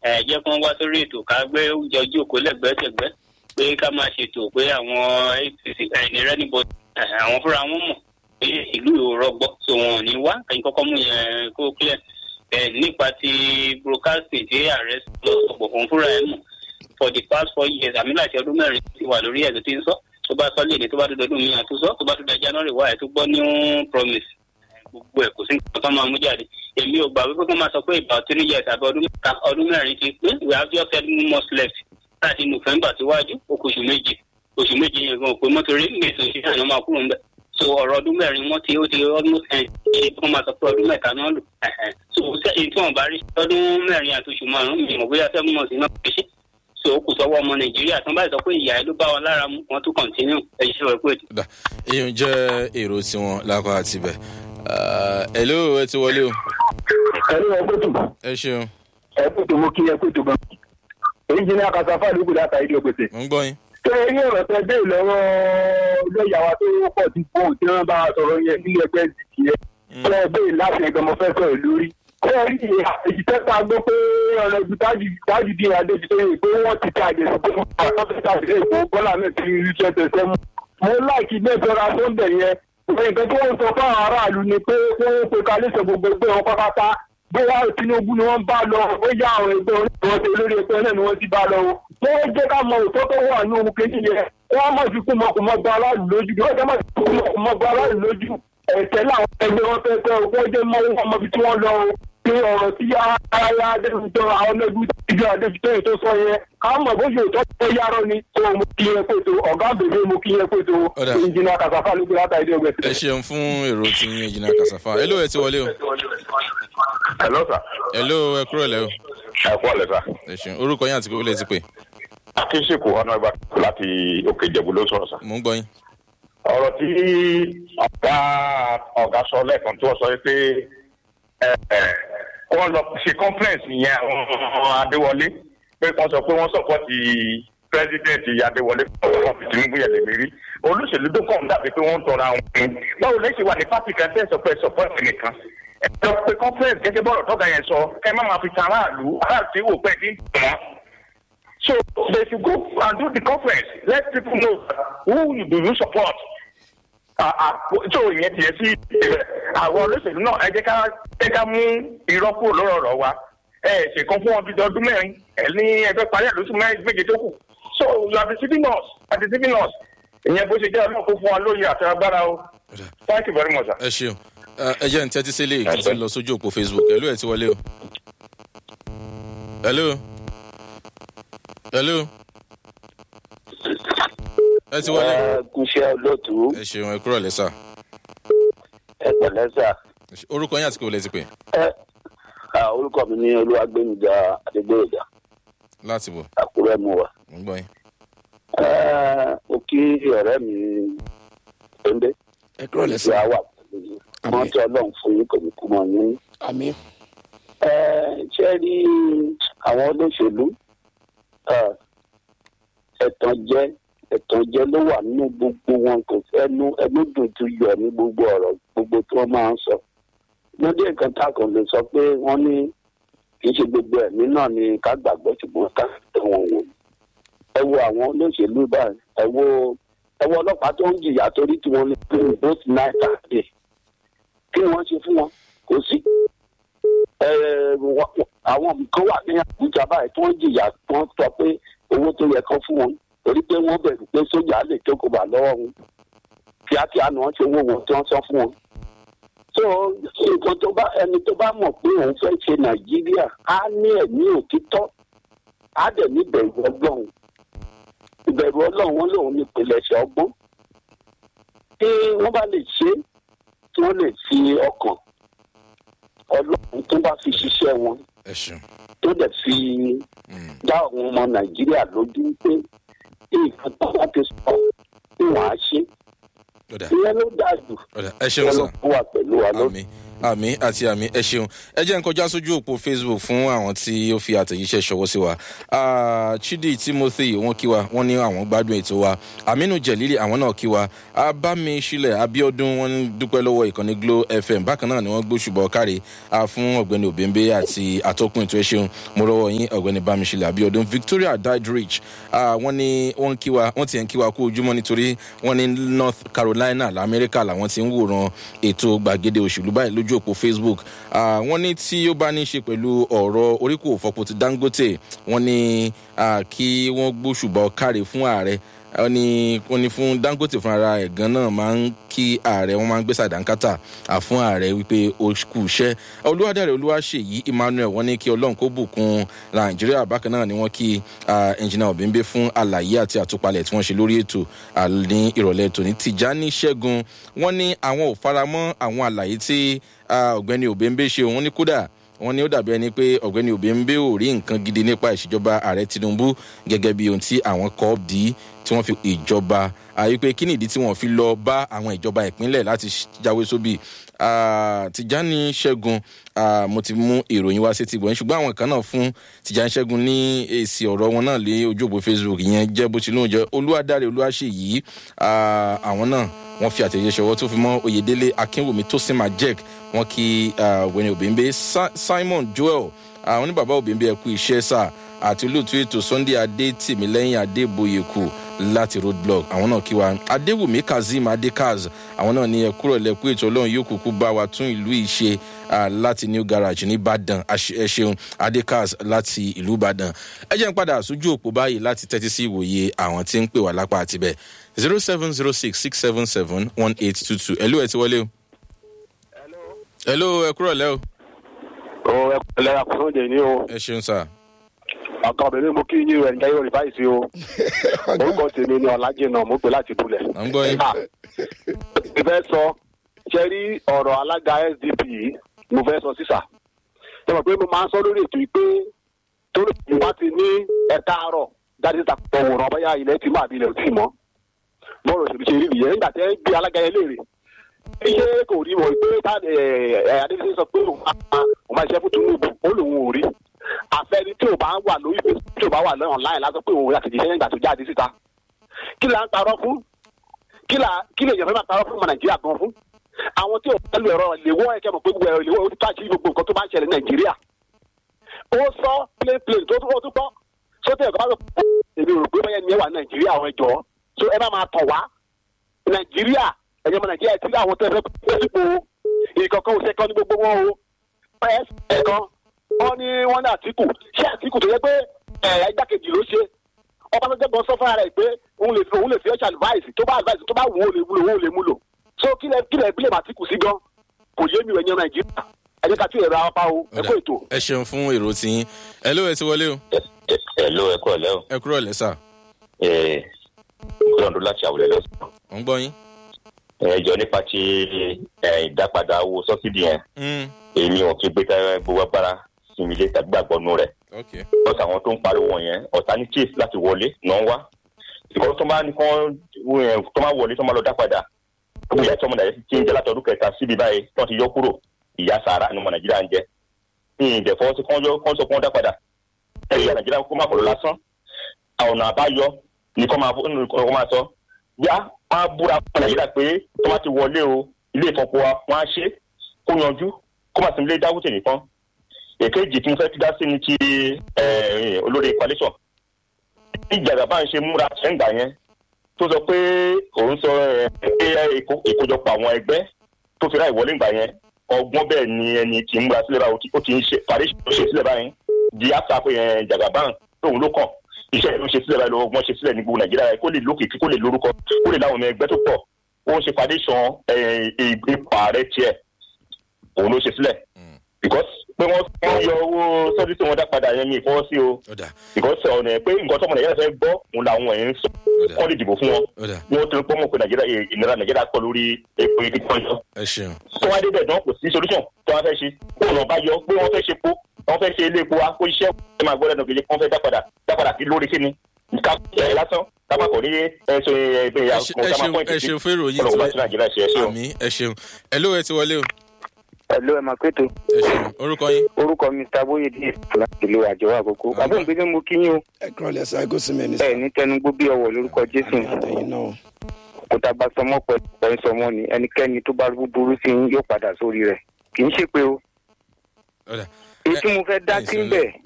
jẹ́ kí wọ́n wá sórí ètò ká gbé oúnjẹ ojú òkú lẹ́gbẹ̀ẹ́sẹ̀gbẹ́ pé ká máa ṣètò pé àwọn APC ẹnìrẹ́nìbọ̀ àwọn fúnra wọn mọ̀ pé ìlú ò rọgbọ so wọn ò ní wá ẹ̀yin kọ́kọ́ mú yẹn kó clear nípa ti broadcasting tí ààrẹ lọ sọ̀pọ̀ fún fúnra ẹ̀ mọ̀ for the past 4 years àmì láti ọdún mẹ́rin ti wà lórí ẹ̀ tó ti ń sọ tó bá sọ léde tó bá dọdún mi àtúnṣọ tó bá dọdún January wá ẹ̀ tó gbọ́ new promise gbogbo ẹ̀ kò sí nǹkan tó máa mú jáde èmi ò gbà wípé kó máa sọ pé about 3 years àbí ọdún mẹ́rin ti pé we have just 7 months left láti November síwájú oṣù méje yẹn gan pé mọ́tòrí gbèsè òṣìṣẹ́ àná máa kúrò ń bẹ̀ so ọ̀rọ̀ ọdún mẹ́rin wọ́n ti ó ti almost wọ́n máa sọ pé ọdún mẹ́ta náà lò so èyí tí wọ́n bá rí ọdún mẹ́rin àti oṣù márùn-ún mi mọ̀ bóyá 7 months náà fi ṣe so ó kù sọ́wọ́ ọmọ Nàìjíríà tán báyìí sọ pé ìyá ẹ ló bá wọn lára mu wọ́n tún continue ẹ̀yìn ṣe wẹ̀ pé. èèyàn jẹ́ èrò tiwọn lápá àti bẹ̀ hello ẹ ti wọlé o. ẹ̀rọ ẹ̀kọ́tù. ẹ ṣeun. ẹ̀kọ́tù mo kí ẹ̀kọ́tù gan. Engineer Kasafa lóko láta ìdí òpèsè. mo ń gbọ́ yín. ṣé eyín ọ̀rọ̀ tẹ bẹ́ẹ̀ lọ́rọ́ lọ́ọ̀yà wa tó pọ̀ sí fóun tí wọ́n bá sọ̀rọ̀ yẹn nílé ẹgbẹ́ ìdìtì yẹn. ṣé ẹ bẹ́ẹ̀ láti ẹgbẹ́ mo fẹ́ sọ̀rọ̀ lórí. ṣé ẹ rí èyí tẹ́ta gbọ́ pé ọ̀rọ̀ ibi tájù dín adébíyẹ pé wọ́n ti ta àjẹsí pé wọ́n ti ta àjẹsí pé Bọ́lá náà ti rí ṣẹ́tẹ̀ṣẹ́ mú. mo láìkí ilé ìjọra tó ń bẹ̀ yẹn nǹkan tí wọ́n sọ fáwọn aráàlú ni pé wọ́n pe kálíṣẹ̀ gbogbo ẹgbẹ́ wọn pátápátá bóyá Tinubu ni wọ́n bá lọ bóyá àwọn ẹgbẹ́ oníwọ̀n ti lórí ẹgbẹ́ náà ni wọ́n ti bá lọ o. wọ́n jẹ́ ká mọ òótọ́ tó wà ní ohun kejì yẹn wọ́n má fi kú mọ̀kùmọ̀ gba aráàlú lójú wọ́n jẹ́ má fi kú mọ̀kùmọ̀ gba aráàlú lójú ẹ̀tẹ́ láwọn ẹgbẹ́ wọn fẹ́ tẹ́ wọ́n jẹ́ mọ́ wọn mọ́ ibi tí wọ́n lọ o pé ọ̀rọ̀ tí ara adébítọ́ àwọn ẹgbẹ́ ìjọ adébítọ́ yìí tó sọ yẹn káwọn mọ̀ bóyá òótọ́ tó yárọ ni tó mo kí yẹn pètò ọ̀gá bèbè mo kí yẹn pètò Engineer Kasafa lóko látàrí ilé ọgbẹ́. ẹ ṣeun fún èrò tí yín Engineer Kasafa hello ẹ ti wọlé o. hello sir. hello ẹ kúrò lẹ́ o. ẹ kú ọ̀lẹ́ sà. ẹ ṣeun orúkọ yín àti kókó lè ti pè. akínṣekù ọ̀nà ìgbà láti òkè ìjẹ̀bú ló sọ̀rọ̀ sà. mo ń gbọ́ yín. ọ̀rọ̀ tí ọ̀gá sọ lẹ́ẹ̀kan tí wọ́n sọ pé wọ́n lọ ṣe conference yẹn àwọn Adéwọlé pé wọ́n sọ pé wọ́n sọ̀pọ̀tì president Adéwọlé fún Tinubu yẹn lèmi rí olóṣèlú tó kàn dàbí pé wọ́n ń tọrọ àwọn ọmọ báwo lè ṣe wà ní pátì kan tẹ́ ẹ sọ pé support nìkan ẹ sọ pé conference gẹ́gẹ́ bọ́ọ̀rọ̀ tọ́gà yẹn sọ ẹ má máa fi tan aráàlú tí wò pé ní ìtàn so they should go and do the conference let people know who do you support so ìyẹn tiẹ̀ sí àwọn olóṣèlú náà ẹ jẹ́ ká mú irọ́ kúrò lọ́rọ̀ ọ̀rọ̀ wa ṣèkan fún wọn bíi ọdún mẹ́rin ní ẹgbẹ́ parí àlóṣù méje tó kù so you are deceiving us ìyẹn bó ṣe jẹ́ ọlọ́run kó fún wa lóye àti agbára o thank you very much sir. ẹ ṣeun ẹ jẹ́ ní tẹ́tí sílé kí n ti lọ sójú òpó Facebook hello ẹ ti wọlé o. hello ẹ ti wọlé. kúṣẹ́ olóòtú. ẹ ṣeun ẹ kúrò lẹ́sà. ẹ pẹ̀lẹ́ sà. orúkọ yín àti kò lè ti pè. orúkọ mi ní Olúwagbémiga Adégbóyèga. láti bọ̀. Àkúrẹ́ mu wà. mo ń gbọ́ yín. mo kí ọ̀rẹ́ mi Túndé. ẹ kúrò lẹ́sà. ìyá wà pẹ̀lú wọn tí Ọlọ́run fún yín kò ní kú mọ́ yín. àmín. ṣé rí àwọn olóṣèlú ẹ̀tàn jẹ́ ló wà nínú gbogbo wọn kò ẹnu dùn ju yọ ní gbogbo ọ̀rọ̀ gbogbo tí wọ́n máa ń sọ. lóde nǹkan tá a kàn lè sọ pé wọ́n ní kì í ṣe gbogbo ẹ̀mí náà ni ká gbàgbọ́ ṣùgbọ́n ká tẹ̀ wọ́n wò. ẹ wo àwọn olóṣèlú báyìí ẹ wo ọlọ́pàá tó ń jìyà torí tí wọ́n lè pè ní both night and day. kí wọ́n ṣe fún wọn kò sí. àwọn nǹkan wà ní Àbújá báyìí tó ń jìyà wọ́n sọ pé owó tó yẹ kán fún wọn torí pé wọ́n bẹ̀rù pé sójà lè jókòó bà lọ́wọ́ wọn kíákíá ni wọ́n ṣe owó wọn tí wọ́n san fún wọn. so nǹkan tó bá ẹni tó bá mọ̀ pé òun fẹ́ ṣe Nàìjíríà á ní ẹ̀mí òtítọ́ á dẹ̀ ní ìbẹ̀rù Ọlọ́run ìbẹ̀rù Ọlọ́run wọn lòun ní ìpilẹ̀ṣẹ̀ ọgbọ́n tí wọ́n bá lè ṣe tí wọ́n lè fi ọkàn Ọlọ́run tó bá fi ṣiṣẹ́ wọn tó dẹ̀ fi dá àwọn ọmọ Nàìjíríà lójú pé nǹkan tó bá ti sọ pé wọ́n á ṣe ìyẹn ló dáa jù ẹ ṣeun sà wà pẹ̀lú wa lónìí. àmì àti àmì ẹ ṣeun ẹ jẹ́ n kọjá sójú òpó Facebook fún àwọn tí ó fi àtẹ̀jíṣẹ́ ṣọwọ́ sí wa. Chidi Timothy wọ́n kí wa wọ́n ní àwọn gbádùn ètò wa. Aminu Jelili àwọn náà kí wa. Abámiṣílẹ̀ Abíọ́dún wọ́n dúpẹ́ lọ́wọ́ ìkànnì Glo FM bákan náà ni wọ́n gbóṣùbọ̀ káre fún ọ̀gbẹ́ni Obembe àti àtọ́kùn ètò ẹ ṣeun mo rọ́wọ́ yín ọ̀gbẹ́ni Bámiṣílẹ̀ Abíọ́dún. Victoria Diedrich wọ́n ní wọ́n kí wa wọ́n ti ń kí wa kú ojúmọ́ nítorí wọ́n ní North Carolina lamẹ́ríkà làwọn ti ń wòran ètò gbàgede òṣèlú báyìí lójú òpó Facebook. Wọ́n ní tí ó bá ní ṣe pẹ̀lú ọ̀rọ̀ oríkò òfọpo ti Dangote wọ́n ní kí wọ́n gbóṣùbọ̀ káre fún ààrẹ wọ́n ní fún Dangote fún ara ẹ̀ gan náà máa ń kí ààrẹ wọ́n máa ń gbé sàdánkátà fún ààrẹ wípé ó kú iṣẹ́. Olúwadáre Olúwaṣèyí Emmanuel wọ́n ní kí Ọlọ́run kó bùkún Nàìjíríà bákan náà ni wọ́n kí Engineer Obembe fún àlàyé àti àtúpalẹ̀ tí wọ́n ṣe lórí ètò ní ìrọ̀lẹ́ tòní. Tìjání Ṣẹ́gun wọ́n ní àwọn ò faramọ́ àwọn àlàyé tí ọ̀gbẹ́ni Obembe ṣe òun ní kódà wọ́n ní ó dàbí ẹni pé ọ̀gbẹ́ni Obembe ò rí nǹkan gidi nípa ìṣèjọba ààrẹ Tinubu gẹ́gẹ́ bí ohun tí àwọn kọ́ dí tí wọ́n fi ìjọba wípé kí nìdí tí wọ́n fi lọ bá àwọn ìjọba ìpínlẹ̀ láti jáwé sóbì. Tìjání Ṣẹ́gun mo ti mú ìròyìn wá sí ti gbọ̀nyìn ṣùgbọ́n àwọn kan náà fún Tìjání Ṣẹ́gun ní èsì ọ̀rọ̀ wọn náà lé ojú òpó Facebook yẹn jẹ́ bó ti lóun jẹ́ Olúwadáre Olúwaṣèyí àwọn náà wọ́n fi àtẹ̀jẹ́ ṣọwọ́ tó fi mọ́ Oyèdélé Akínwùmí Tósìn Majek wọ́n kí ọ̀gbẹ́ni Obembe. Simon Joel àwọn ní bàbá Obembe ẹ kú iṣẹ́ sáà àti olóòtú ètò Sunday Adétìmílẹ́yìn Adébóyèkù láti roadblock àwọn náà kí wa. Adéwùmí Kazeem Adekaz àwọn náà ní ẹ kúrò lẹ́kú ètò Ọlọ́run yóò kúkú bá wa tún ìlú ìṣe láti New Garage ní Ìbàdàn ẹ ṣeun Adekaz láti ìlú Ìbàdàn. Ẹ jẹ́ n padà sójú òpó báyìí láti tẹ́tí sí ìwòye àwọn tí ń pè wá lápá àtibẹ̀ 07066771822. Hello ẹ ti wọlé o. Hello ẹ kúrò lẹ́ o. ẹ kúrò lẹ́ra kò sóde ní o. ẹ ṣeun sá. ọkọ mi mo kí yín ẹ̀ ń jẹ́ yorùbá yìí sí o. orúkọ tèmi ni Ọlájìnà mo pè láti Bulẹ̀. à ń gbọ́ yín. mo fẹ́ sọ ṣe rí ọ̀rọ̀ alága SDP yìí mo fẹ́ sọ sísà. ṣe mọ̀ pé mo máa ń sọ lórí ètò yìí pé torí mo bá ti ní ẹ̀ka àárọ̀ dájú ta òwòrán bóyá ilẹ̀ ti máa bí ilẹ̀ ò tí mọ́. bọ́ọ̀rọ̀ òṣèlú ṣe rí nìyẹn nígbà tẹ́ ń gbé alága yẹn léèrè. iye kò rí wọ̀ pé Adébísí sọ pé òun máa ṣiṣẹ́ fún Tinubu ó lòun ò rí. àfẹ́ni tí ò bá wà lórí tí ò bá wà lọ́yàn láì lásán pé òun àtẹ̀jíṣẹ́ nígbà tó jáde síta. kí là ń parọ́ fún? kí lè yẹn fẹ́ máa parọ́ fún ọmọ Nàìjíríà gan fún? àwọn tí ò bá lu ẹ̀rọ ìléwọ́ ẹ̀kẹ́ mọ̀ pé gbogbo ẹ̀rọ ìléwọ́ ó ti káàkiri gbogbo nǹkan tó bá ń ṣẹlẹ̀ ní Nàìjíríà. ó sọ plain tó tún gbọ́ sótẹ́ ẹ̀kọ́ bá sọ pé èmi rò pé báyẹn ni ẹ wà ní Nàìjíríà àwọn ẹjọ́ so ẹ má máa tàn wá Nàìjíríà ẹ̀yẹ́ ọmọ Nàìjíríà ti rí àwọn tẹ́ fẹ́ pẹ́ sípò ìkọ̀kan òṣèkan ní gbogbo wọn o ẹ̀ẹ̀kan wọ́n ní Àtíkù ṣé Àtíkù tó yẹ pé igbákejì ló ṣe Ọbásanjọ́ gan sọ fúnra rẹ̀ pé òun lè fi ọ̀ṣà advice tó bá wù ó lè múlò so kílẹ̀ bílẹ̀ Àtíkù sí gan kò yé mi ẹ̀yàn Nàìjíríà ẹ jẹ́ ká tí ẹ̀rọ apá o ẹ kó ètò. ẹ ṣeun fún èrò tiyín. Hello ẹ ti wọlé o. Hello ẹ kúrò lẹ́ o. ẹ kúrò lẹ́ sà. kúrò ọdún láti àwùlẹ̀ lọ́sàn. ò ń gbọ́ yín. ẹjọ́ nípa ti ìdápadà owó sọ́sídì yẹn èmi ò fi gbé gbogbo agbára sí mi lé tàbí gbàgbọ́nú rẹ̀. lọ́sàn àwọn tó ń pariwo yẹn alternative láti wọlé náà wá. ìkọ́ tó máa ní kán tó máa wọlé tó máa lọ dá padà. gbogbo ìyá tí ọmọ Nàìjíríà ti ń jẹ́ látọdún kẹta síbi báyìí tó ti yọ kúrò ìyá sàárà ni ọmọ Nàìjíríà ń jẹ. ìdẹ̀fọ́ tí kán sọ kán dá padà. ẹ̀yà Nàìjíríà kó má kọ̀ lọ lásán. ọ̀nà àbáyọ ni kán máa sọ. yá wọn á búra fún Nàìjíríà pé tó má ti wọlé o ilé ìfọpo wa wọn á ṣe kó yanjú kó má sì ń lé Dáwútè nìkan. èkejì tí mo fẹ́ ti dá sí ni ti olórí coalition. ìjàgbá bá ń ṣe múra ṣẹ́ǹgbà yẹn tó sọ pé òun sọ pé ìkójọpọ̀ àwọn ẹgbẹ́ tó fi ra ìwọlé ìgbà yẹn ọgbọ́n bẹ́ẹ̀ ni ẹni tí ń múra sílẹ̀ báyìí ó ti ń ṣe paríṣì tó ṣe sílẹ̀ báyìí di áfà pé Jagaban tóun ló kàn iṣẹ́ ló ṣe sílẹ̀ báyìí lọ́wọ́ ọgbọ́n ṣe sílẹ̀ ní gbogbo Nàìjíríà kó lè lókìkí kó lè lórúkọ kó lè láwọn ọmọ ẹgbẹ́ tó pọ̀ ó ń ṣe foundation ipò ààrẹ tiẹ̀ òun ló ṣe sílẹ̀ because pé wọ́n yọ owó sọ́dí tí wọ́n dá padà yẹn mi ìfọwọ́ sí o because ọ̀nà pé nǹkan tọ́mọ Nàìjíríà fẹ́ gbọ́ òun làwọn ẹ̀yìn ń sọ kọ́ lè dìbò fún wọn wọ́n tó ń pọ́ mọ̀ pé ìnira Nàìjíríà kọ́ lórí epo ìdíkọ́ yọ. tó wá débẹ̀ náà kò sí solution tó wá fẹ́ ṣe pé ọ̀nà bá yọ pé wọ́n fẹ́ ṣe po wọ́n fẹ́ ṣe ilé epo wa kó iṣẹ́ ẹ máa gbọ́dọ̀ nàgbélé wọ́n fẹ́ dá padà sí lórí kíni ká ẹ lásán kápákọ̀ ní ẹ̀sùn ìgbéyàwó ẹ ṣeun fún ìròyìn tí ẹ ṣeun ẹ ló ẹ ti wọlé o. Hello, ẹ máa pètò. ẹ ṣeun orúkọ yín. Orúkọ Mr. Boyede láti ìlú Àjọwọ́ Àkókò. Bàbá òun gbé mú kí yín o. ẹ kúrò lẹ́sà ẹ̀kọ́ sí mi ní. Ẹ ní tẹnugbó bí ọwọ́ lórúkọ Jésù. àtẹ̀yìn náà. Òkúta bá sọmọ pẹ̀lú sọmọ ni ẹnikẹ́ni tó bá búburú sí yín yóò padà sórí rẹ̀. Kì í ṣe pé o. Ọ̀dà. Èyí tí mo fẹ́ dá sí bẹ̀